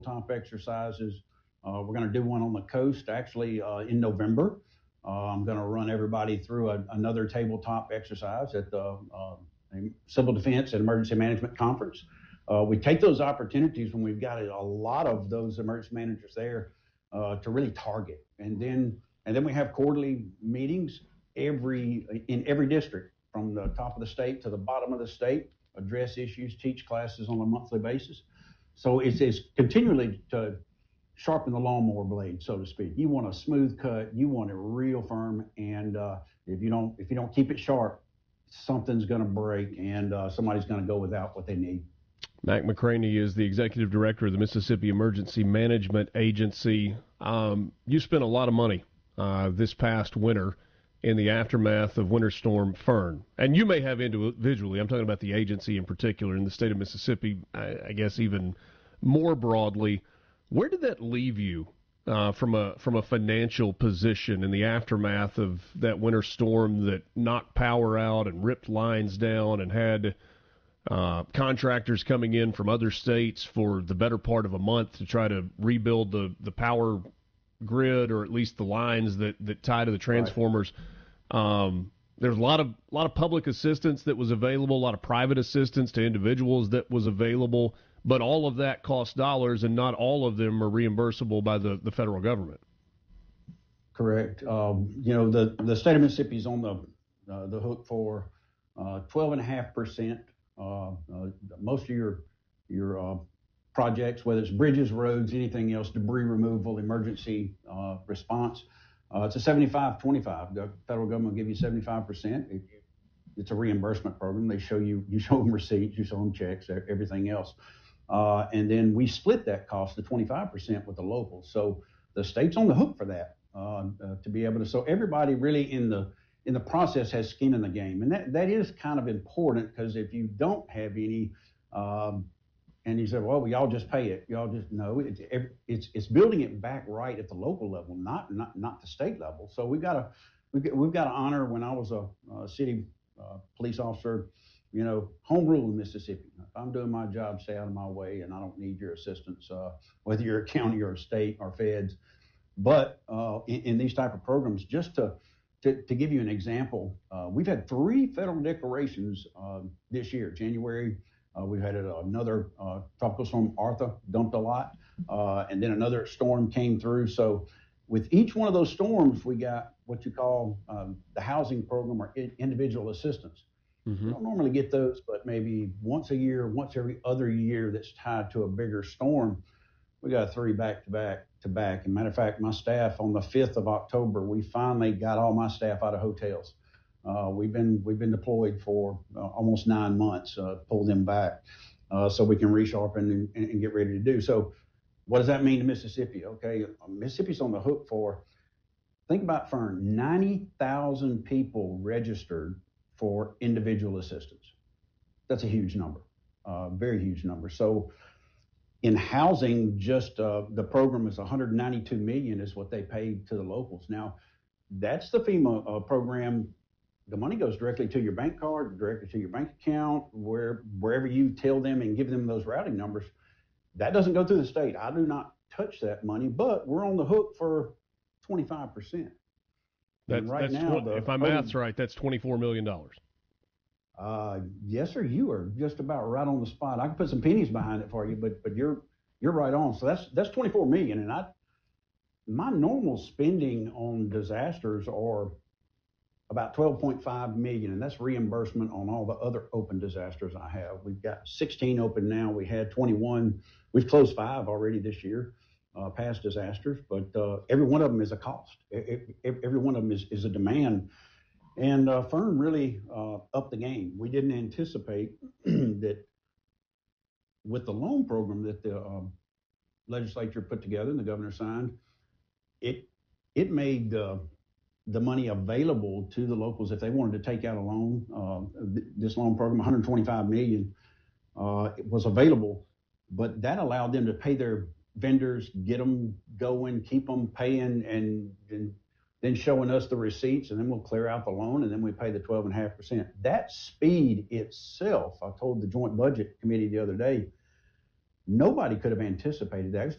tabletop exercises. We're going to do one on the coast actually in November. I'm going to run everybody through another tabletop exercise at the Civil Defense and Emergency Management Conference. We take those opportunities when we've got a lot of those emergency managers there to really target, and then we have quarterly meetings in every district from the top of the state to the bottom of the state, address issues, teach classes on a monthly basis. So it's continually to sharpen the lawnmower blade, so to speak. You want a smooth cut, you want it real firm, and if you don't keep it sharp, something's going to break, and somebody's going to go without what they need. Mac McCraney is the executive director of the Mississippi Emergency Management Agency. You spent a lot of money this past winter in the aftermath of Winter Storm Fern. And you may have individually, I'm talking about the agency in particular in the state of Mississippi, I guess even more broadly. Where did that leave you from a financial position in the aftermath of that winter storm that knocked power out and ripped lines down and had contractors coming in from other states for the better part of a month to try to rebuild the power grid, or at least the lines that tie to the transformers? Right. There's a lot of public assistance that was available, a lot of private assistance to individuals that was available, but all of that costs dollars, and not all of them are reimbursable by the federal government. Correct. The state of Mississippi is on the hook for 12.5%. Most of your projects, whether it's bridges, roads, anything else, debris removal, emergency response, it's a 75-25. The federal government will give you 75%. It's a reimbursement program. You show them receipts, you show them checks, everything else. And then we split that cost to 25% with the locals. So the state's on the hook for that to be able to. So everybody really in the process has skin in the game, and that is kind of important, because if you don't have any, and you said, well, y'all just pay it. Y'all just no. It's building it back right at the local level, not the state level. So we've got to honor. When I was a city police officer, home rule in Mississippi. If I'm doing my job, stay out of my way, and I don't need your assistance, whether you're a county or a state or feds. But in these type of programs, just to give you an example, we've had 3 federal declarations this year. January, we've had another tropical storm, Arthur, dumped a lot, and then another storm came through. So with each one of those storms, we got what you call the housing program or individual assistance. Mm-hmm. We don't normally get those, but maybe once a year, once every other year, that's tied to a bigger storm. We got 3 back to back. As a matter of fact, my staff on the 5th of October, we finally got all my staff out of hotels. We've been deployed for almost 9 months, pull them back so we can resharpen and get ready to do. So what does that mean to Mississippi? Okay, Mississippi's on the hook for, think about Fern, 90,000 people registered for individual assistance. That's a huge number, very huge number. So in housing, just the program is $192 million is what they paid to the locals. Now, that's the FEMA program. The money goes directly to your bank card, directly to your bank account, wherever you tell them and give them those routing numbers. That doesn't go through the state. I do not touch that money, but we're on the hook for 25%. If my math's right, that's $24 million. Yes, sir. You are just about right on the spot. I can put some pennies behind it for you, but you're right on. So that's $24 million, and my normal spending on disasters are about $12.5 million, and that's reimbursement on all the other open disasters I have. We've got 16 open now. We had 21. We've closed 5 already this year. Past disasters, but every one of them is a cost. Every one of them is a demand. And Fern really upped the game. We didn't anticipate that with the loan program that the legislature put together and the governor signed, it made the money available to the locals if they wanted to take out a loan. This loan program, $125 million, it was available, but that allowed them to pay their vendors, get them going, keep them paying, and then showing us the receipts, and then we'll clear out the loan, and then we pay the 12.5%. That speed itself, I told the Joint Budget Committee the other day, Nobody could have anticipated that. It was